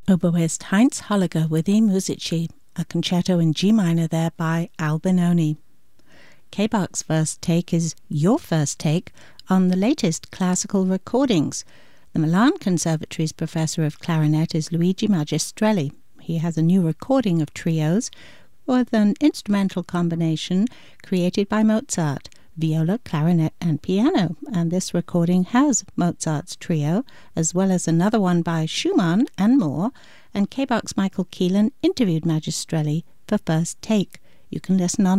Oboist Heinz Holliger with I Musici, a concerto in G minor there by Al Benoni. K-Bach's first take is your first take on the latest classical recordings. The Milan Conservatory's professor of clarinet is Luigi Magistrelli. He has a new recording of trios with an instrumental combination created by Mozart, viola, clarinet and piano, and this recording has Mozart's trio as well as another one by Schumann and more, and K-Bach's Michael Keelan interviewed Magistrelli for First Take. You can listen on